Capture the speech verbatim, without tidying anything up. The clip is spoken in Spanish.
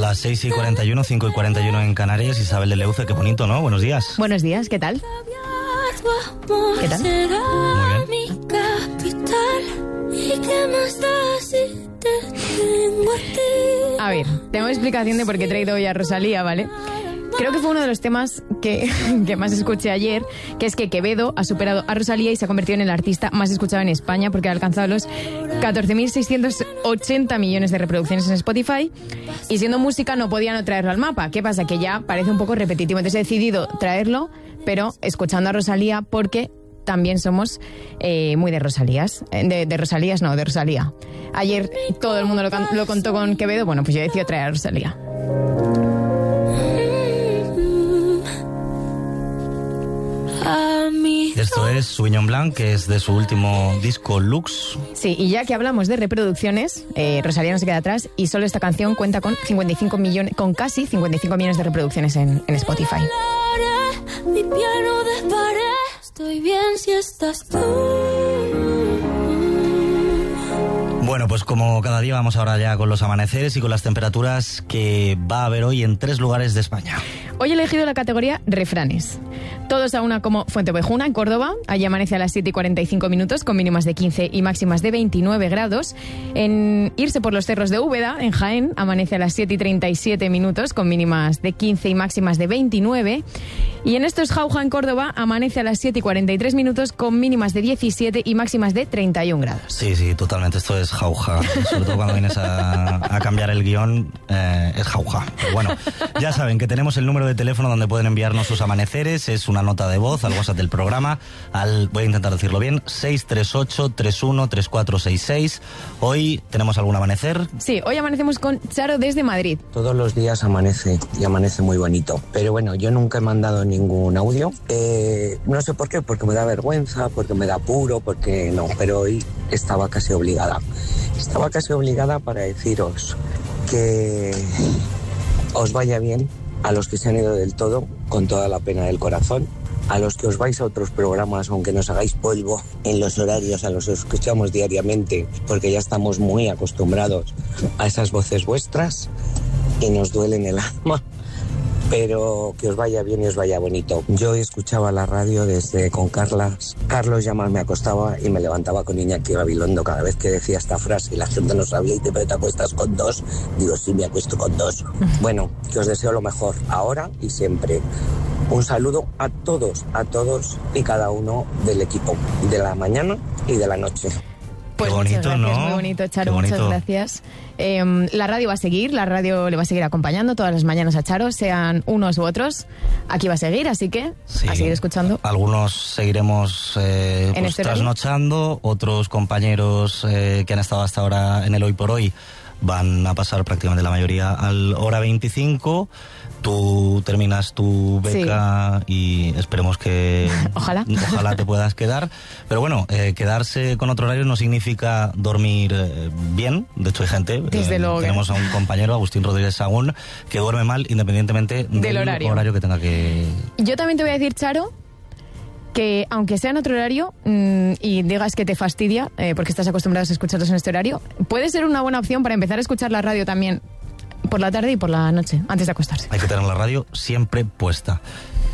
Las seis y cuarenta y uno, cinco y cuarenta y uno en Canarias. Isabel de Leuce, qué bonito, ¿no? Buenos días. Buenos días, ¿qué tal? ¿Qué tal? Muy bien. A ver, tengo explicación de por qué he traído hoy a Rosalía, ¿vale? Creo que fue uno de los temas que, que más escuché ayer, que es que Quevedo ha superado a Rosalía y se ha convertido en el artista más escuchado en España porque ha alcanzado los catorce mil seiscientos ochenta millones de reproducciones en Spotify, y siendo música no podía no traerlo al mapa. ¿Qué pasa? Que ya parece un poco repetitivo, entonces he decidido traerlo, pero escuchando a Rosalía porque también somos eh, muy de Rosalías. De, de Rosalías, no, de Rosalía. Ayer todo el mundo lo, lo contó con Quevedo, bueno, pues yo he decidido traer a Rosalía. Esto es Sauvignon Blanc, que es de su último disco Lux. Sí, y ya que hablamos de reproducciones, eh, Rosalía no se queda atrás y solo esta canción cuenta con cincuenta y cinco millones, con casi cincuenta y cinco millones de reproducciones en, en Spotify. Mi piano desparé, estoy bien si estás tú. Bueno, pues como cada día vamos ahora ya con los amaneceres y con las temperaturas que va a haber hoy en tres lugares de España. Hoy he elegido la categoría refranes. Todos a una como Fuenteovejuna, en Córdoba. Allí amanece a las siete y cuarenta y cinco minutos con mínimas de quince y máximas de veintinueve grados. En Irse por los Cerros de Úbeda, en Jaén, amanece a las siete y treinta y siete minutos con mínimas de quince y máximas de veintinueve. Y en Estos Jauja, en Córdoba, amanece a las siete y cuarenta y tres minutos con mínimas de diecisiete y máximas de treinta y un grados. Sí, sí, totalmente. Esto es jauja. Sobre todo cuando vienes a, a cambiar el guión, eh, es jauja. Pero bueno, ya saben que tenemos el número de teléfono donde pueden enviarnos sus amaneceres. Es una nota de voz al WhatsApp del programa, al, voy a intentar decirlo bien, seis tres ocho, tres uno, tres cuatro seis seis. Hoy tenemos algún amanecer. Sí, hoy amanecemos con Charo desde Madrid. Todos los días amanece y amanece muy bonito, pero bueno, yo nunca he mandado ningún audio, eh, no sé por qué, porque me da vergüenza, porque me da apuro, porque no, pero hoy estaba casi obligada estaba casi obligada para deciros que os vaya bien a los que se han ido del todo, con toda la pena del corazón, a los que os vais a otros programas, aunque nos hagáis polvo en los horarios a los que escuchamos diariamente, porque ya estamos muy acostumbrados a esas voces vuestras y nos duelen el alma, pero que os vaya bien y os vaya bonito. Yo escuchaba la radio desde con Carlas. Carlos ya más me acostaba y me levantaba con Iñaki Gabilondo cada vez que decía esta frase y la gente no sabía, y te, te acuestas con dos. Digo, sí, me acuesto con dos. Bueno, que os deseo lo mejor ahora y siempre. Un saludo a todos, a todos y cada uno del equipo, de la mañana y de la noche. Pues qué bonito, muchas gracias, ¿no? Muy bonito, Charo, bonito. Muchas gracias. Eh, la radio va a seguir, la radio le va a seguir acompañando todas las mañanas a Charo, sean unos u otros. Aquí va a seguir, así que sí, a seguir escuchando. Algunos seguiremos eh, pues, este trasnochando, otros compañeros eh, que han estado hasta ahora en el Hoy por Hoy van a pasar prácticamente la mayoría al hora veinticinco. Tú terminas tu beca sí. y esperemos que ojalá ojalá te puedas quedar, pero bueno, eh, quedarse con otro horario no significa dormir eh, bien. De hecho hay gente, Desde eh, luego tenemos a un compañero, Agustín Rodríguez Sagún, que duerme mal independientemente del, del horario. horario que tenga que... Yo también te voy a decir, Charo, que aunque sea en otro horario mmm, y digas que te fastidia eh, porque estás acostumbrado a escucharlos en este horario, puede ser una buena opción para empezar a escuchar la radio también por la tarde y por la noche, antes de acostarse. Hay que tener la radio siempre puesta.